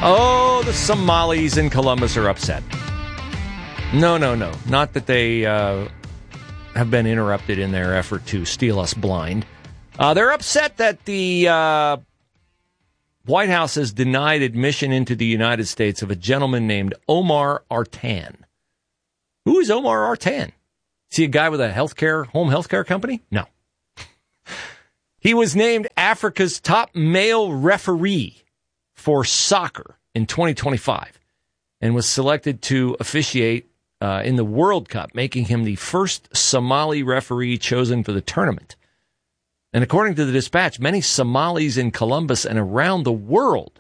Oh, the Somalis in Columbus are upset. No. Not that they have been interrupted in their effort to steal us blind. They're upset that the White House has denied admission into the United States of a gentleman named Omar Artan. Who is Omar Artan? Is he a guy with a home healthcare company? No. He was named Africa's top male referee for soccer in 2025 and was selected to officiate in the World Cup, making him the first Somali referee chosen for the tournament. And according to the Dispatch, many Somalis in Columbus and around the world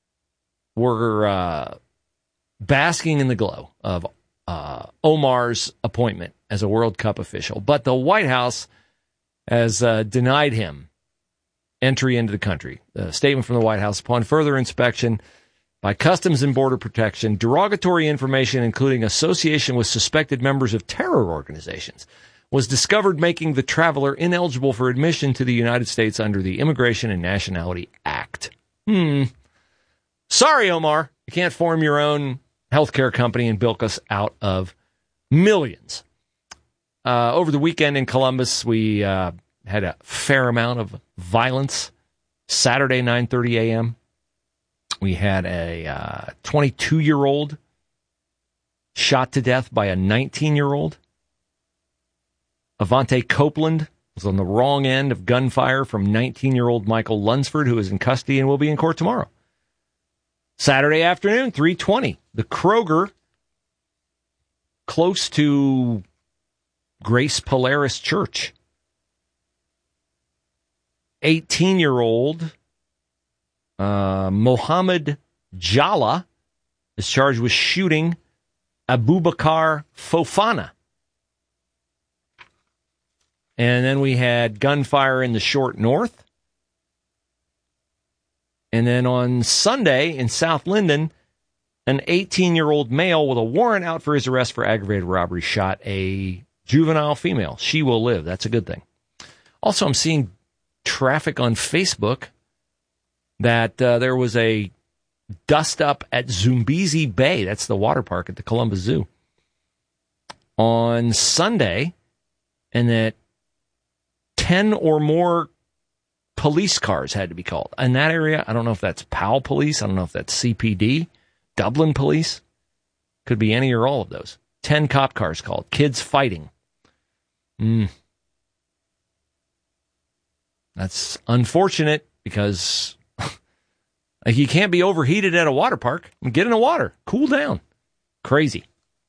were basking in the glow of Omar's appointment as a World Cup official. But the White House has denied him entry into the country. A statement from the White House: upon further inspection by Customs and Border Protection, derogatory information, including association with suspected members of terror organizations, was discovered, making the traveler ineligible for admission to the United States under the Immigration and Nationality Act. Sorry, Omar. You can't form your own healthcare company and bilk us out of millions. Over the weekend in Columbus, we had a fair amount of violence. Saturday, 9:30 a.m., we had a 22-year-old shot to death by a 19-year-old. Avante Copeland was on the wrong end of gunfire from 19-year-old Michael Lunsford, who is in custody and will be in court tomorrow. Saturday afternoon, 3:20, the Kroger, close to Grace Polaris Church. 18-year-old Mohammed Jala is charged with shooting Abubakar Fofana. And then we had gunfire in the Short North. And then on Sunday in South Linden, an 18-year-old male with a warrant out for his arrest for aggravated robbery shot a juvenile female. She will live. That's a good thing. Also, I'm seeing traffic on Facebook that there was a dust-up at Zumbizi Bay. That's the water park at the Columbus Zoo on Sunday, and that 10 or more police cars had to be called. In that area, I don't know if that's Powell Police. I don't know if that's CPD, Dublin Police. Could be any or all of those. 10 cop cars called. Kids fighting. That's unfortunate because you can't be overheated at a water park. Get in the water. Cool down. Crazy.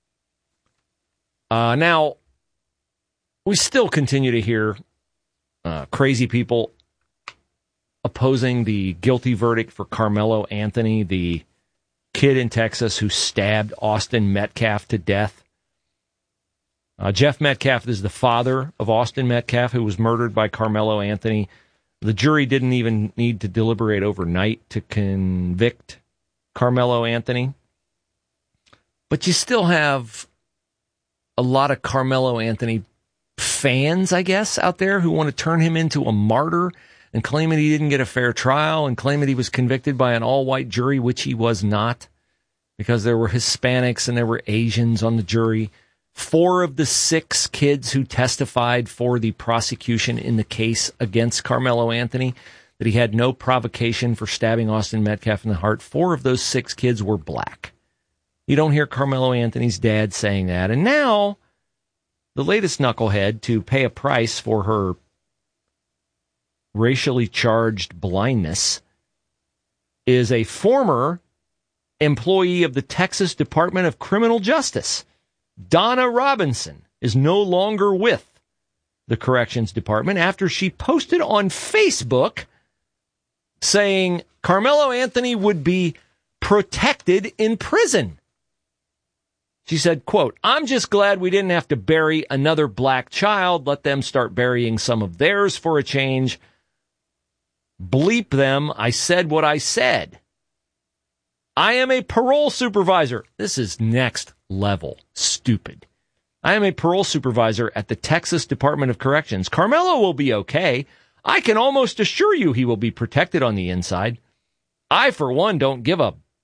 Now, we still continue to hear crazy people opposing the guilty verdict for Carmelo Anthony, the kid in Texas who stabbed Austin Metcalf to death. Jeff Metcalf is the father of Austin Metcalf, who was murdered by Carmelo Anthony. The jury didn't even need to deliberate overnight to convict Carmelo Anthony. But you still have a lot of Carmelo Anthony fans, I guess, out there who want to turn him into a martyr and claim that he didn't get a fair trial and claim that he was convicted by an all-white jury, which he was not, because there were Hispanics and there were Asians on the jury. 4 of the 6 kids who testified for the prosecution in the case against Carmelo Anthony, that he had no provocation for stabbing Austin Metcalf in the heart, 4 of those 6 kids were black. You don't hear Carmelo Anthony's dad saying that. And now, the latest knucklehead to pay a price for her racially charged blindness is a former employee of the Texas Department of Criminal Justice. Donna Robinson is no longer with the Corrections Department after she posted on Facebook saying Carmelo Anthony would be protected in prison. She said, quote, "I'm just glad we didn't have to bury another black child. Let them start burying some of theirs for a change. Bleep them. I said what I said. I am a parole supervisor." This is next level stupid. "I am a parole supervisor at the Texas Department of Corrections. Carmelo will be okay. I can almost assure you he will be protected on the inside. I, for one, don't give a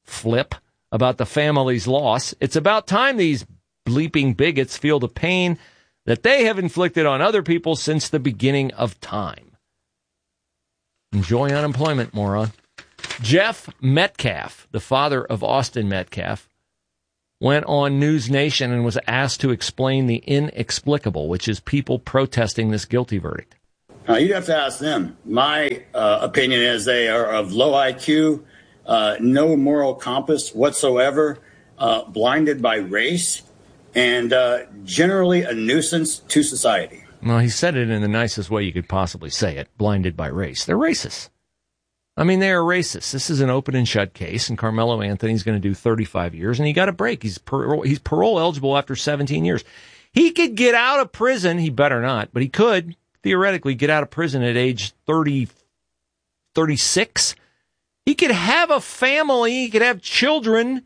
flip about the family's loss. It's about time these bleeping bigots feel the pain that they have inflicted on other people since the beginning of time. Enjoy unemployment, moron. Jeff Metcalf, the father of Austin Metcalf, went on News Nation and was asked to explain the inexplicable, which is people protesting this guilty verdict. You'd have to ask them. My opinion is they are of low IQ, no moral compass whatsoever, blinded by race, and generally a nuisance to society. Well, he said it in the nicest way you could possibly say it, blinded by race. They're racist. I mean, they are racist. This is an open and shut case, and Carmelo Anthony's going to do 35 years, and he got a break. He's parole eligible after 17 years. He could get out of prison. He better not, but he could theoretically get out of prison at age 30, 36. He could have a family. He could have children.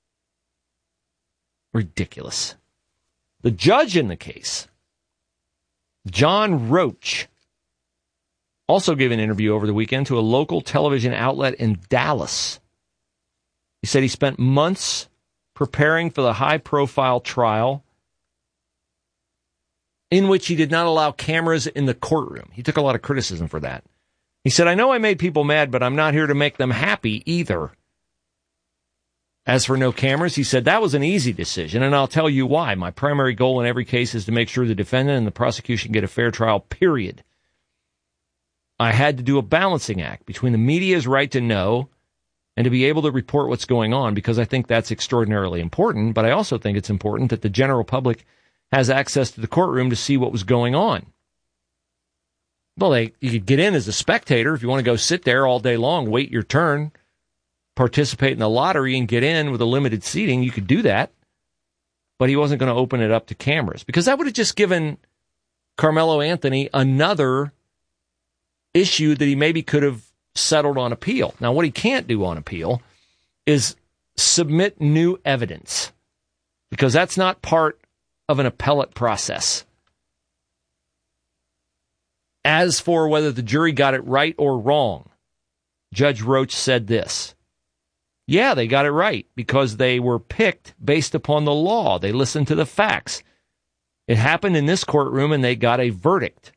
Ridiculous. The judge in the case, John Roach, also gave an interview over the weekend to a local television outlet in Dallas. He said he spent months preparing for the high-profile trial in which he did not allow cameras in the courtroom. He took a lot of criticism for that. He said, I know I made people mad, but I'm not here to make them happy either. As for no cameras, he said, that was an easy decision, and I'll tell you why. My primary goal in every case is to make sure the defendant and the prosecution get a fair trial, period. I had to do a balancing act between the media's right to know and to be able to report what's going on, because I think that's extraordinarily important, but I also think it's important that the general public has access to the courtroom to see what was going on. Well, you could get in as a spectator if you want to go sit there all day long, wait your turn, participate in the lottery and get in with a limited seating. You could do that, but he wasn't going to open it up to cameras, because that would have just given Carmelo Anthony another issue that he maybe could have settled on appeal. Now, what he can't do on appeal is submit new evidence, because that's not part of an appellate process. As for whether the jury got it right or wrong, Judge Roach said this. Yeah, they got it right because they were picked based upon the law. They listened to the facts. It happened in this courtroom and they got a verdict.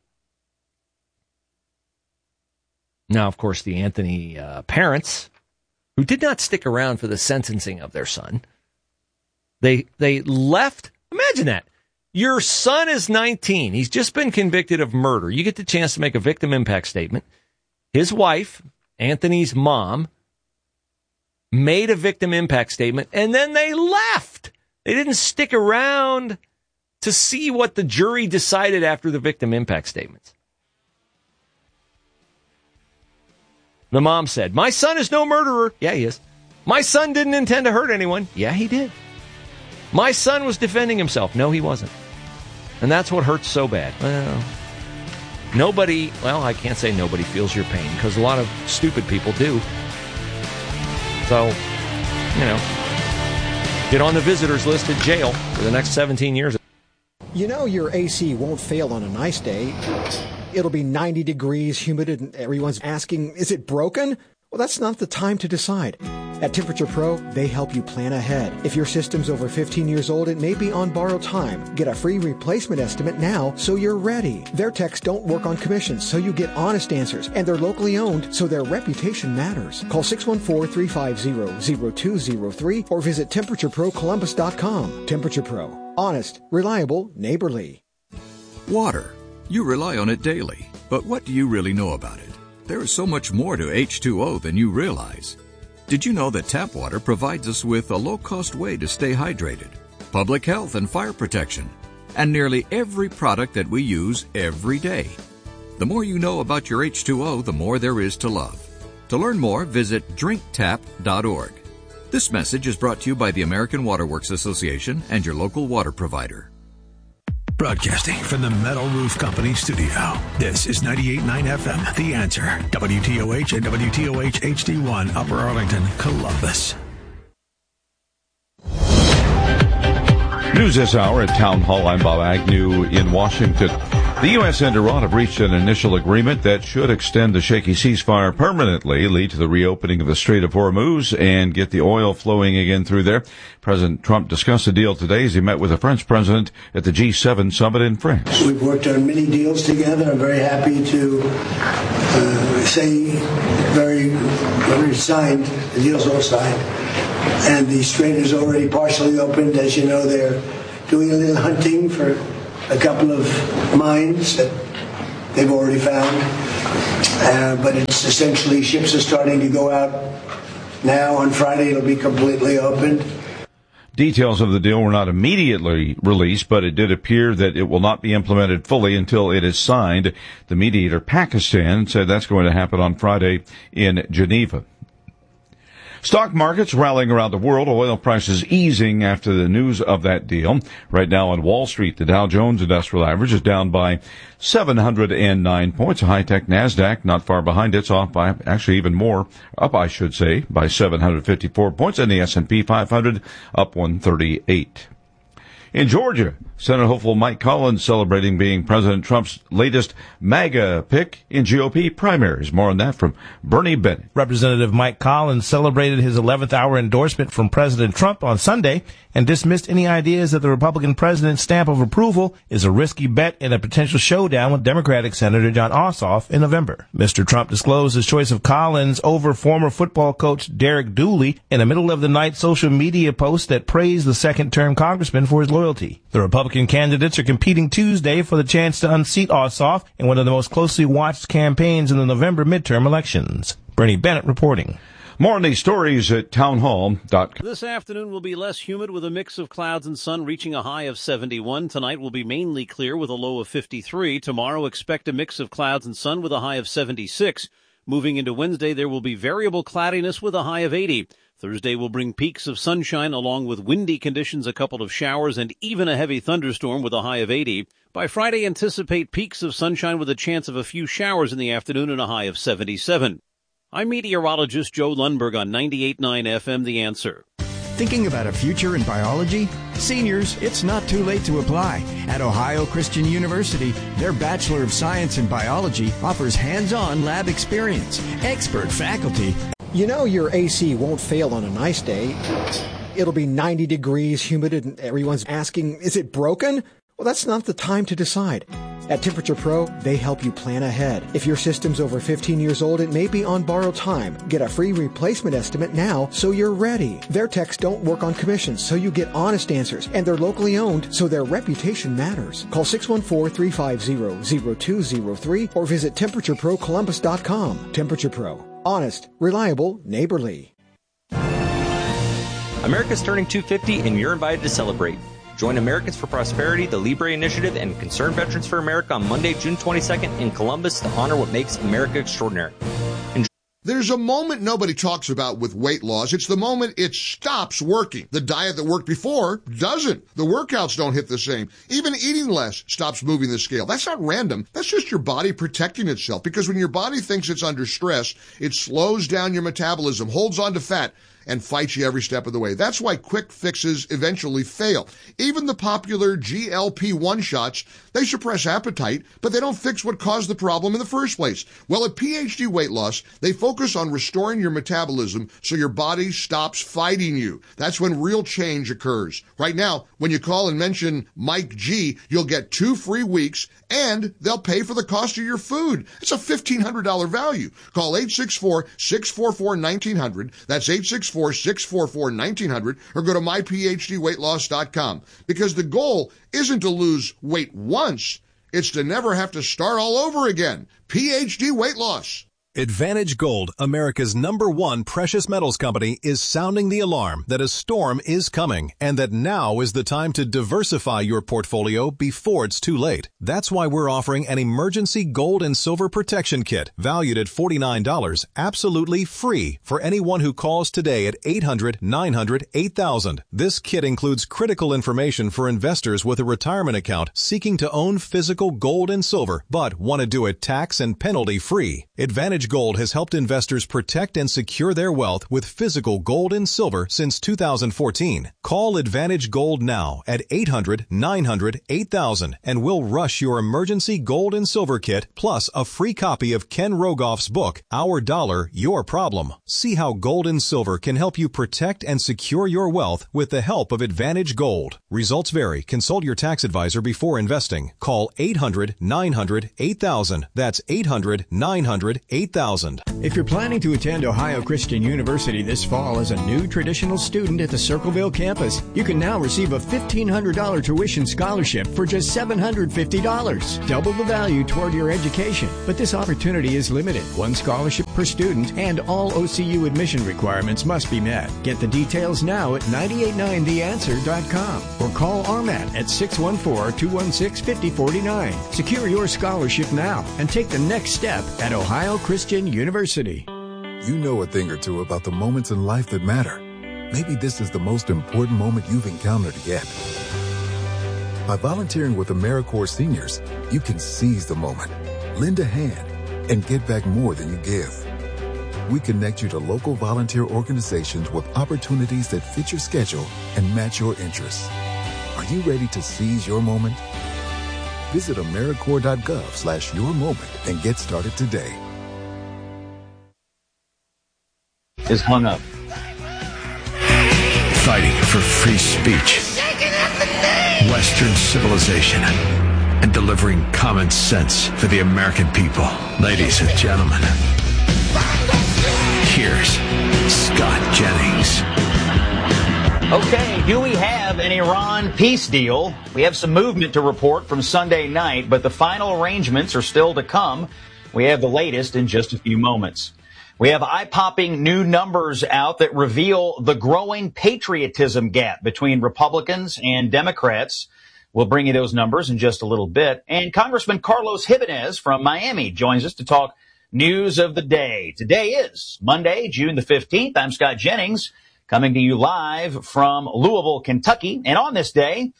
Now, of course, the Anthony parents, who did not stick around for the sentencing of their son, they left. Imagine that. Your son is 19. He's just been convicted of murder. You get the chance to make a victim impact statement. His wife, Anthony's mom, made a victim impact statement, and then they left. They didn't stick around to see what the jury decided after the victim impact statements. The mom said, my son is no murderer. Yeah, he is. My son didn't intend to hurt anyone. Yeah, he did. My son was defending himself. No, he wasn't. And that's what hurts so bad. Well, I can't say nobody feels your pain, because a lot of stupid people do. So, get on the visitors list at jail for the next 17 years. You know your AC won't fail on a nice day. It'll be 90 degrees, humid, and everyone's asking, is it broken? Well, that's not the time to decide. At Temperature Pro, they help you plan ahead. If your system's over 15 years old, it may be on borrowed time. Get a free replacement estimate now so you're ready. Their techs don't work on commissions, so you get honest answers. And they're locally owned, so their reputation matters. Call 614-350-0203 or visit TemperatureProColumbus.com. Temperature Pro. Honest, reliable, neighborly. Water. You rely on it daily. But what do you really know about it? There is so much more to H2O than you realize. Did you know that tap water provides us with a low-cost way to stay hydrated, public health and fire protection, and nearly every product that we use every day? The more you know about your H2O, the more there is to love. To learn more, visit drinktap.org. This message is brought to you by the American Water Works Association and your local water provider. Broadcasting from the Metal Roof Company studio. This is 98.9 FM, The Answer. WTOH and WTOH HD1, Upper Arlington, Columbus. News this hour at Town Hall. I'm Bob Agnew in Washington. The U.S. and Iran have reached an initial agreement that should extend the shaky ceasefire permanently, lead to the reopening of the Strait of Hormuz, and get the oil flowing again through there. President Trump discussed the deal today as he met with the French president at the G7 summit in France. We've worked on many deals together. I'm very happy to say very signed. The deal's all signed. And the strait is already partially opened. As you know, they're doing a little hunting for a couple of mines that they've already found. But it's essentially ships are starting to go out now. On Friday, it'll be completely opened. Details of the deal were not immediately released, but it did appear that it will not be implemented fully until it is signed. The mediator, Pakistan, said that's going to happen on Friday in Geneva. Stock markets rallying around the world, oil prices easing after the news of that deal. Right now on Wall Street, the Dow Jones Industrial Average is down by 709 points. A high-tech NASDAQ not far behind. It's off by actually even more, up I should say, by 754 points. And the S&P 500 up 138. In Georgia, Senate hopeful Mike Collins celebrating being President Trump's latest MAGA pick in GOP primaries. More on that from Bernie Bennett. Representative Mike Collins celebrated his 11th hour endorsement from President Trump on Sunday and dismissed any ideas that the Republican president's stamp of approval is a risky bet in a potential showdown with Democratic Senator Jon Ossoff in November. Mr. Trump disclosed his choice of Collins over former football coach Derek Dooley in a middle-of-the-night social media post that praised the second-term congressman for his loyalty. The Republican candidates are competing Tuesday for the chance to unseat Ossoff in one of the most closely watched campaigns in the November midterm elections. Bernie Bennett reporting. More on these stories at townhall.com. This afternoon will be less humid with a mix of clouds and sun reaching a high of 71. Tonight will be mainly clear with a low of 53. Tomorrow expect a mix of clouds and sun with a high of 76. Moving into Wednesday, there will be variable cloudiness with a high of 80. Thursday will bring peaks of sunshine along with windy conditions, a couple of showers, and even a heavy thunderstorm with a high of 80. By Friday, anticipate peaks of sunshine with a chance of a few showers in the afternoon and a high of 77. I'm meteorologist Joe Lundberg on 98.9 FM, The Answer. Thinking about a future in biology? Seniors, it's not too late to apply. At Ohio Christian University, their Bachelor of Science in Biology offers hands-on lab experience, expert faculty. You know your AC won't fail on a nice day. It'll be 90 degrees, humid, and everyone's asking, is it broken? Well, that's not the time to decide. At Temperature Pro, they help you plan ahead. If your system's over 15 years old, it may be on borrowed time. Get a free replacement estimate now so you're ready. Their techs don't work on commissions, so you get honest answers. And they're locally owned, so their reputation matters. Call 614-350-0203 or visit TemperatureProColumbus.com. Temperature Pro. Honest, reliable, neighborly. America's turning 250 and you're invited to celebrate. Join Americans for Prosperity, the Libre Initiative, and Concerned Veterans for America on Monday, June 22nd in Columbus to honor what makes America extraordinary. There's a moment nobody talks about with weight loss. It's the moment it stops working. The diet that worked before doesn't. The workouts don't hit the same. Even eating less stops moving the scale. That's not random. That's just your body protecting itself. Because when your body thinks it's under stress, it slows down your metabolism, holds on to fat, and fights you every step of the way. That's why quick fixes eventually fail. Even the popular GLP-1 shots, they suppress appetite, but they don't fix what caused the problem in the first place. Well, at PhD Weight Loss, they focus on restoring your metabolism so your body stops fighting you. That's when real change occurs. Right now, when you call and mention Mike G, you'll get 2 free weeks and they'll pay for the cost of your food. It's a $1,500 value. Call 864-644-1900. That's 864-644-1900 or go to myphdweightloss.com. Because the goal isn't to lose weight once, it's to never have to start all over again. PhD Weight Loss. Advantage Gold, America's #1 precious metals company, is sounding the alarm that a storm is coming and that now is the time to diversify your portfolio before it's too late. That's why we're offering an emergency gold and silver protection kit valued at $49, absolutely free for anyone who calls today at 800-900-8000. This kit includes critical information for investors with a retirement account seeking to own physical gold and silver but want to do it tax and penalty free. Advantage Advantage Gold has helped investors protect and secure their wealth with physical gold and silver since 2014. Call Advantage Gold now at 800-900-8000 and we'll rush your emergency gold and silver kit plus a free copy of Ken Rogoff's book, Our Dollar, Your Problem. See how gold and silver can help you protect and secure your wealth with the help of Advantage Gold. Results vary. Consult your tax advisor before investing. Call 800-900-8000. That's 800-900-8000. If you're planning to attend Ohio Christian University this fall as a new traditional student at the Circleville campus, you can now receive a $1,500 tuition scholarship for just $750. Double the value toward your education. But this opportunity is limited. One scholarship per student and all OCU admission requirements must be met. Get the details now at 989theanswer.com or call RMAT at 614-216-5049. Secure your scholarship now and take the next step at Ohio Christian University. You know a thing or two about the moments in life that matter. Maybe this is the most important moment you've encountered yet. By volunteering with AmeriCorps Seniors, you can seize the moment, lend a hand, and get back more than you give. We connect you to local volunteer organizations with opportunities that fit your schedule and match your interests. Are you ready to seize your moment? Visit AmeriCorps.gov/yourmoment and get started today. Is hung up. Fighting for free speech, Western civilization, and delivering common sense for the American people. Ladies and gentlemen, here's Scott Jennings. Okay, do we have an Iran peace deal? We have some movement to report from Sunday night, but the final arrangements are still to come. We have the latest in just a few moments. We have eye-popping new numbers out that reveal the growing patriotism gap between Republicans and Democrats. We'll bring you those numbers in just a little bit. And Congressman Carlos Jimenez from Miami joins us to talk news of the day. Today is Monday, June the 15th. I'm Scott Jennings, coming to you live from Louisville, Kentucky. And on this day,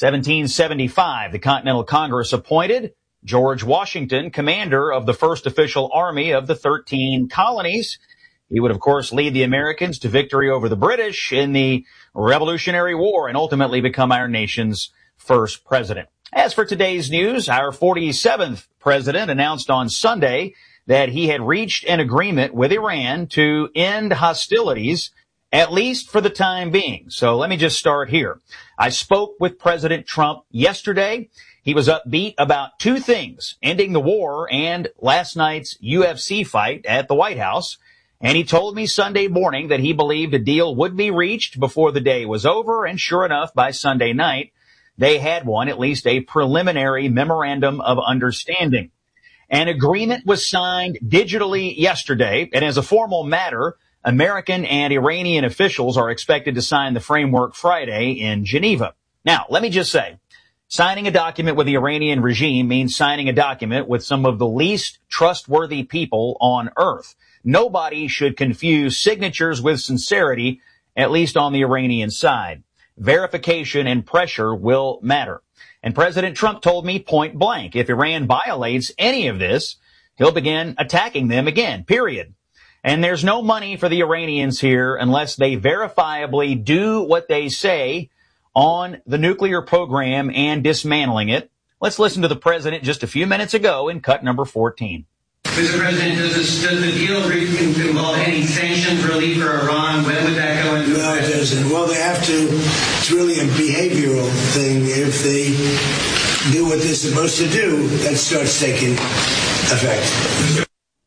1775, the Continental Congress appointed George Washington, commander of the first official army of the 13 colonies. He would, of course, lead the Americans to victory over the British in the Revolutionary War and ultimately become our nation's first president. As for today's news, our 47th president announced on Sunday that he had reached an agreement with Iran to end hostilities, at least for the time being. So let me just start here. I spoke with President Trump yesterday. He was upbeat about two things, ending the war and last night's UFC fight at the White House. And he told me Sunday morning that he believed a deal would be reached before the day was over. And sure enough, by Sunday night, they had one, at least a preliminary memorandum of understanding. An agreement was signed digitally yesterday. And as a formal matter, American and Iranian officials are expected to sign the framework Friday in Geneva. Now, let me just say, signing a document with the Iranian regime means signing a document with some of the least trustworthy people on earth. Nobody should confuse signatures with sincerity, at least on the Iranian side. Verification and pressure will matter. And President Trump told me point blank, if Iran violates any of this, he'll begin attacking them again, period. And there's no money for the Iranians here unless they verifiably do what they say on the nuclear program and dismantling it. Let's listen to the president just a few minutes ago in cut number 14. Mr. President, does the deal involve any sanctions relief for Iran? When would that go into effect? No, it doesn't. Well, they have to. It's really a behavioral thing. If they do what they're supposed to do, that starts taking effect.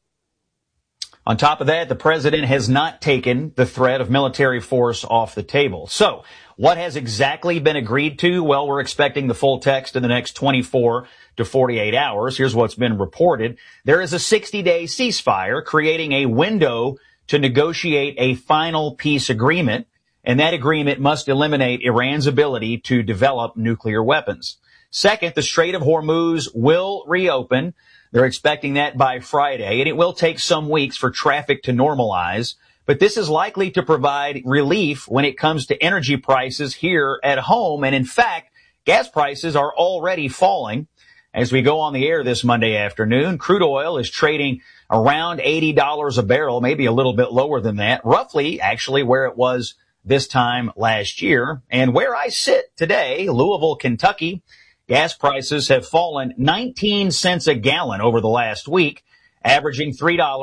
On top of that, the president has not taken the threat of military force off the table. So, what has exactly been agreed to? Well, we're expecting the full text in the next 24 to 48 hours. Here's what's been reported. There is a 60-day ceasefire creating a window to negotiate a final peace agreement, and that agreement must eliminate Iran's ability to develop nuclear weapons. Second, the Strait of Hormuz will reopen. They're expecting that by Friday, and it will take some weeks for traffic to normalize. But this is likely to provide relief when it comes to energy prices here at home. And in fact, gas prices are already falling. As we go on the air this Monday afternoon, crude oil is trading around $80 a barrel, maybe a little bit lower than that, roughly actually where it was this time last year. And where I sit today, Louisville, Kentucky, gas prices have fallen 19 cents a gallon over the last week, averaging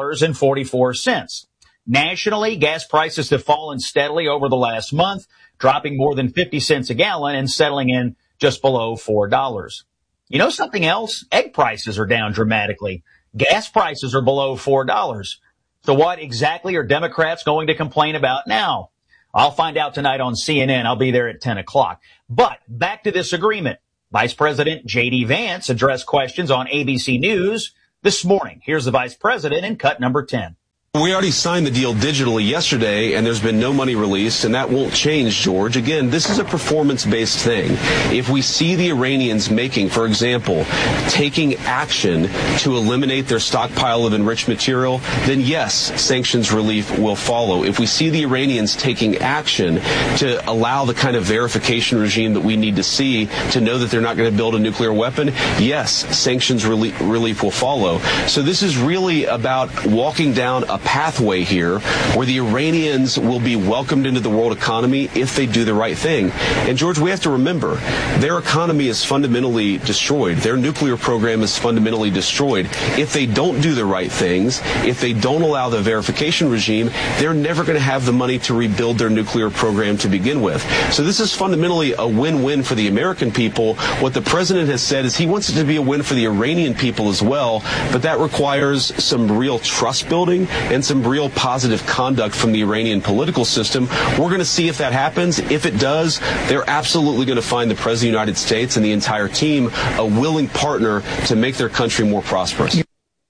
$3.44. Nationally, gas prices have fallen steadily over the last month, dropping more than 50 cents a gallon and settling in just below $4. You know something else? Egg prices are down dramatically. Gas prices are below $4. So what exactly are Democrats going to complain about now? I'll find out tonight on CNN. I'll be there at 10 o'clock. But back to this agreement. Vice President J.D. Vance addressed questions on ABC News this morning. Here's the Vice President in cut number 10. We already signed the deal digitally yesterday, and there's been no money released, and that won't change, George. Again, this is a performance-based thing. If we see the Iranians making, for example, taking action to eliminate their stockpile of enriched material, then yes, sanctions relief will follow. If we see the Iranians taking action to allow the kind of verification regime that we need to see to know that they're not going to build a nuclear weapon, yes, sanctions relief will follow. So this is really about walking down a pathway here where the Iranians will be welcomed into the world economy if they do the right thing. And George, we have to remember, their economy is fundamentally destroyed. Their nuclear program is fundamentally destroyed. If they don't do the right things, if they don't allow the verification regime, they're never going to have the money to rebuild their nuclear program to begin with. So this is fundamentally a win-win for the American people. What the president has said is he wants it to be a win for the Iranian people as well, but that requires some real trust building and some real positive conduct from the Iranian political system. We're going to see if that happens. If it does, they're absolutely going to find the President of the United States and the entire team a willing partner to make their country more prosperous.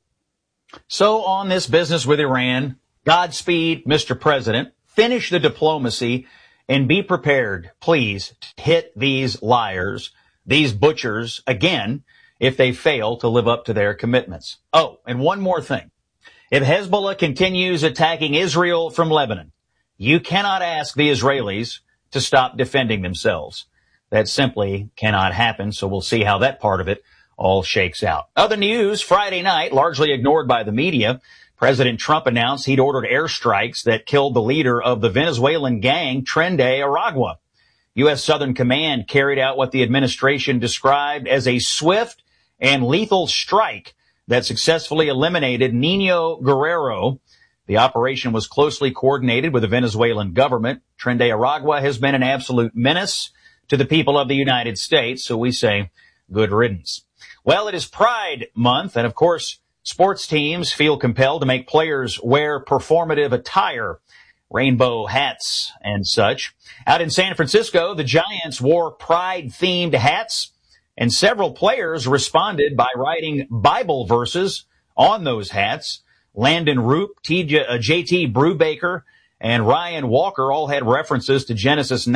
So on this business with Iran, Godspeed, Mr. President. Finish the diplomacy and be prepared, please, to hit these liars, these butchers, again, if they fail to live up to their commitments. Oh, and one more thing. If Hezbollah continues attacking Israel from Lebanon, you cannot ask the Israelis to stop defending themselves. That simply cannot happen, so we'll see how that part of it all shakes out. Other news, Friday night, largely ignored by the media, President Trump announced he'd ordered airstrikes that killed the leader of the Venezuelan gang, Tren de Aragua. U.S. Southern Command carried out what the administration described as a swift and lethal strike that successfully eliminated Nino Guerrero. The operation was closely coordinated with the Venezuelan government. Tren de Aragua has been an absolute menace to the people of the United States, so we say good riddance. Well, it is Pride Month, and of course, sports teams feel compelled to make players wear performative attire, rainbow hats and such. Out in San Francisco, the Giants wore Pride-themed hats, and several players responded by writing Bible verses on those hats. Landon Roop, J.T. Brubaker, and Ryan Walker all had references to Genesis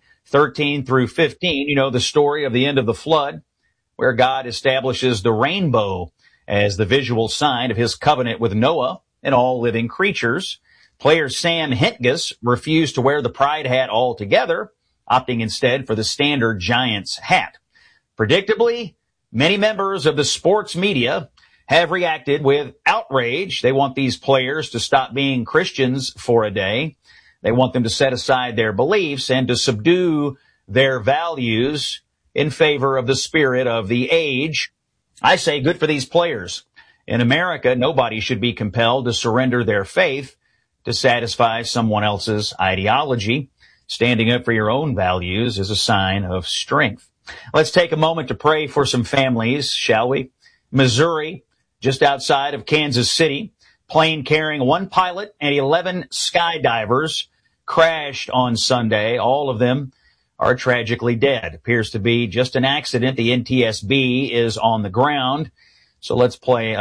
9:13 through 15. You know, the story of the end of the flood, where God establishes the rainbow as the visual sign of his covenant with Noah and all living creatures. Player Sam Hentges refused to wear the Pride hat altogether, opting instead for the standard Giants hat. Predictably, many members of the sports media have reacted with outrage. They want these players to stop being Christians for a day. They want them to set aside their beliefs and to subdue their values in favor of the spirit of the age. I say good for these players. In America, nobody should be compelled to surrender their faith to satisfy someone else's ideology. Standing up for your own values is a sign of strength. Let's take a moment to pray for some families, shall we? Missouri, just outside of Kansas City, plane carrying one pilot and 11 skydivers crashed on Sunday. All of them are tragically dead. Appears to be just an accident. The NTSB is on the ground. So let's pray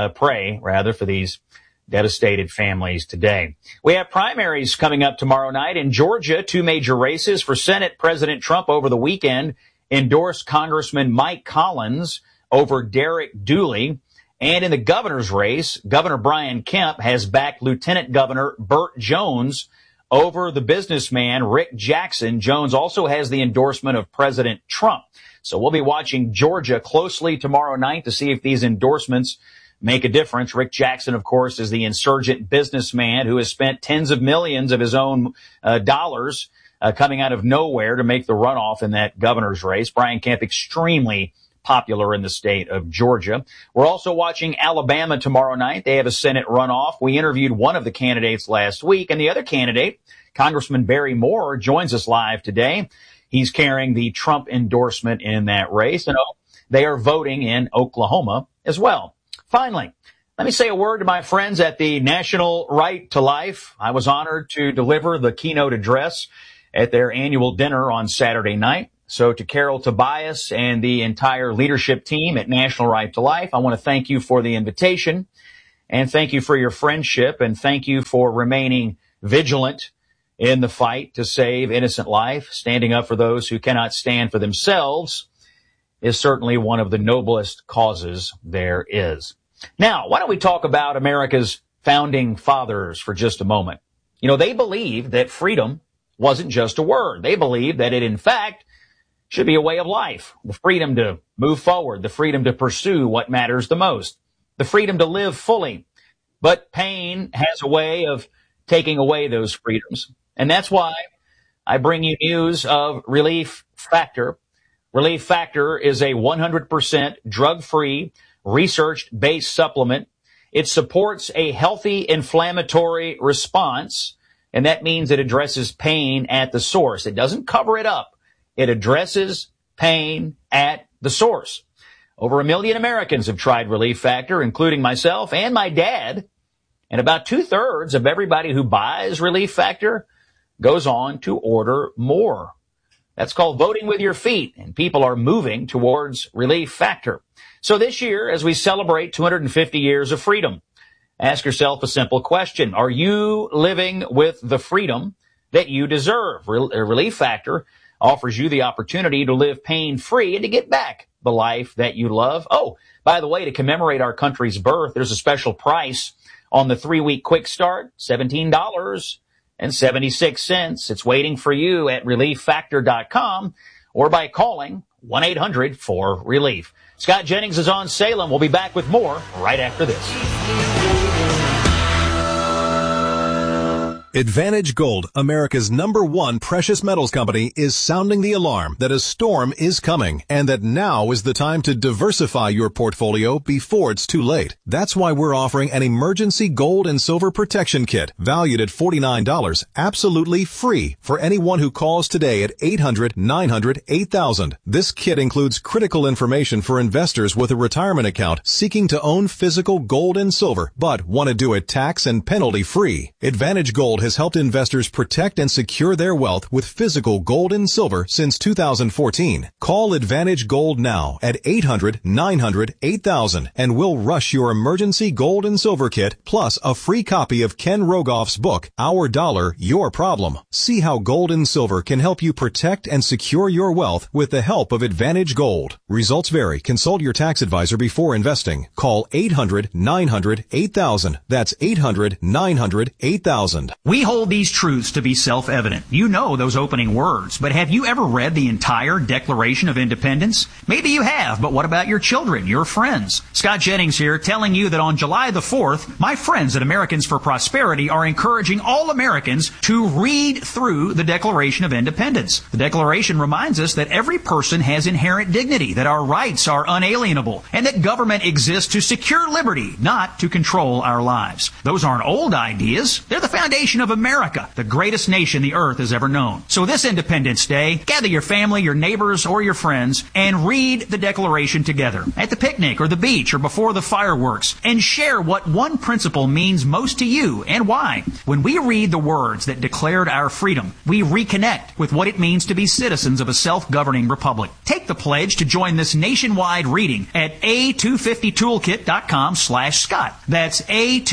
for these devastated families today. We have primaries coming up tomorrow night in Georgia, two major races. For Senate, President Trump over the weekend endorsed Congressman Mike Collins over Derek Dooley. And in the governor's race, Governor Brian Kemp has backed Lieutenant Governor Burt Jones over the businessman Rick Jackson. Jones also has the endorsement of President Trump. So we'll be watching Georgia closely tomorrow night to see if these endorsements make a difference. Rick Jackson, of course, is the insurgent businessman who has spent tens of millions of his own dollars coming out of nowhere to make the runoff in that governor's race. Brian Kemp, extremely popular in the state of Georgia. We're also watching Alabama tomorrow night. They have a Senate runoff. We interviewed one of the candidates last week, and the other candidate, Congressman Barry Moore, joins us live today. He's carrying the Trump endorsement in that race, and they are voting in Oklahoma as well. Finally, let me say a word to my friends at the National Right to Life. I was honored to deliver the keynote address at their annual dinner on Saturday night. So to Carol Tobias and the entire leadership team at National Right to Life, I want to thank you for the invitation and thank you for your friendship and thank you for remaining vigilant in the fight to save innocent life. Standing up for those who cannot stand for themselves is certainly one of the noblest causes there is. Now, why don't we talk about America's founding fathers for just a moment? You know, they believed that freedom wasn't just a word. They believed that it, in fact, should be a way of life. The freedom to move forward, the freedom to pursue what matters the most, the freedom to live fully. But pain has a way of taking away those freedoms. And that's why I bring you news of Relief Factor. Relief Factor is a 100% drug-free, research-based supplement. It supports a healthy inflammatory response, and that means it addresses pain at the source. It doesn't cover it up. It addresses pain at the source. Over 1 million Americans have tried Relief Factor, including myself and my dad, and about 2/3 of everybody who buys Relief Factor goes on to order more. That's called voting with your feet, and people are moving towards Relief Factor. So this year, as we celebrate 250 years of freedom, ask yourself a simple question. Are you living with the freedom that you deserve? Relief Factor offers you the opportunity to live pain-free and to get back the life that you love. Oh, by the way, to commemorate our country's birth, there's a special price on the 3-week quick start, $17.76. It's waiting for you at ReliefFactor.com or by calling 1-800-4RELIEF. Scott Jennings is on Salem. We'll be back with more right after this. Advantage Gold, America's #1 precious metals company, is sounding the alarm that a storm is coming and that now is the time to diversify your portfolio before it's too late. That's why we're offering an emergency gold and silver protection kit valued at $49, absolutely free for anyone who calls today at 800-900-8000. This kit includes critical information for investors with a retirement account seeking to own physical gold and silver, but want to do it tax and penalty free. Advantage Gold has helped investors protect and secure their wealth with physical gold and silver since 2014. Call Advantage Gold now at 800-900-8000 and we'll rush your emergency gold and silver kit plus a free copy of Ken Rogoff's book, Our Dollar, Your Problem. See how gold and silver can help you protect and secure your wealth with the help of Advantage Gold. Results vary. Consult your tax advisor before investing. Call 800-900-8000. That's 800-900-8000. We hold these truths to be self-evident. You know those opening words, but have you ever read the entire Declaration of Independence? Maybe you have, but what about your children, your friends? Scott Jennings here, telling you that on July the 4th, my friends at Americans for Prosperity are encouraging all Americans to read through the Declaration of Independence. The Declaration reminds us that every person has inherent dignity, that our rights are unalienable, and that government exists to secure liberty, not to control our lives. Those aren't old ideas. They're the foundation of America, the greatest nation the earth has ever known. So this Independence Day, gather your family, your neighbors, or your friends and read the Declaration together at the picnic or the beach or before the fireworks and share what one principle means most to you and why. When we read the words that declared our freedom, we reconnect with what it means to be citizens of a self-governing republic. Take the pledge to join this nationwide reading at a250toolkit.com/Scott. That's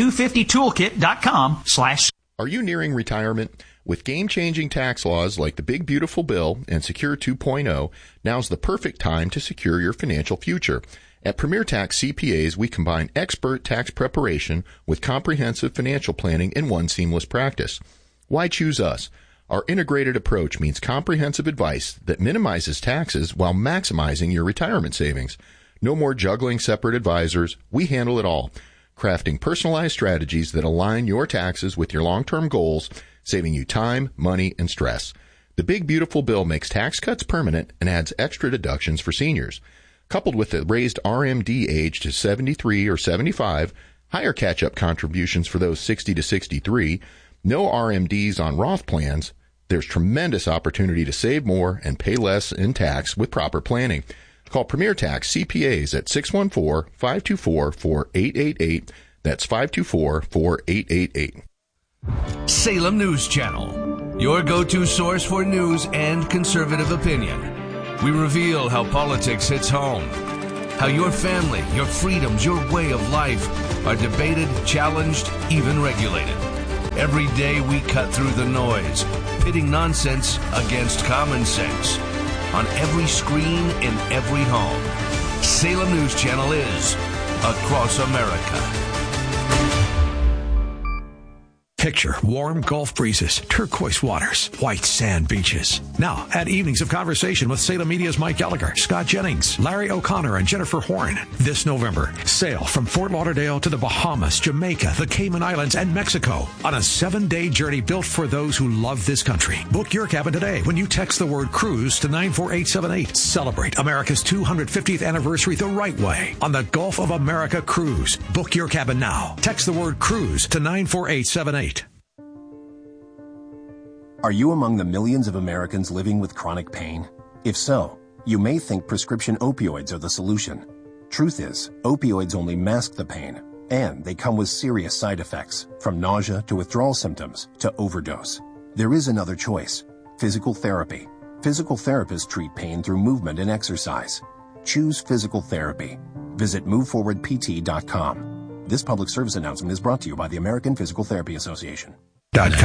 a250toolkit.com/Scott. Are you nearing retirement? With game-changing tax laws like the Big Beautiful Bill and Secure 2.0, now's the perfect time to secure your financial future. At Premier Tax CPAs, we combine expert tax preparation with comprehensive financial planning in one seamless practice. Why choose us? Our integrated approach means comprehensive advice that minimizes taxes while maximizing your retirement savings. No more juggling separate advisors. We handle it all, crafting personalized strategies that align your taxes with your long-term goals, saving you time, money, and stress. The Big Beautiful Bill makes tax cuts permanent and adds extra deductions for seniors. Coupled with the raised RMD age to 73 or 75, higher catch-up contributions for those 60 to 63, no RMDs on Roth plans, there's tremendous opportunity to save more and pay less in tax with proper planning. Call Premier Tax CPAs at 614-524-4888. That's 524-4888. Salem News Channel, your go-to source for news and conservative opinion. We reveal how politics hits home, how your family, your freedoms, your way of life are debated, challenged, even regulated. Every day we cut through the noise, pitting nonsense against common sense. On every screen, in every home, Salem News Channel is across America. Picture warm Gulf breezes, turquoise waters, white sand beaches. Now, add evenings of conversation with Salem Media's Mike Gallagher, Scott Jennings, Larry O'Connor, and Jennifer Horn. This November, sail from Fort Lauderdale to the Bahamas, Jamaica, the Cayman Islands, and Mexico on a 7-day journey built for those who love this country. Book your cabin today when you text the word cruise to 94878. Celebrate America's 250th anniversary the right way on the Gulf of America Cruise. Book your cabin now. Text the word cruise to 94878. Are you among the millions of Americans living with chronic pain? If so, you may think prescription opioids are the solution. Truth is, opioids only mask the pain, and they come with serious side effects, from nausea to withdrawal symptoms to overdose. There is another choice: physical therapy. Physical therapists treat pain through movement and exercise. Choose physical therapy. Visit moveforwardpt.com. This public service announcement is brought to you by the American Physical Therapy Association.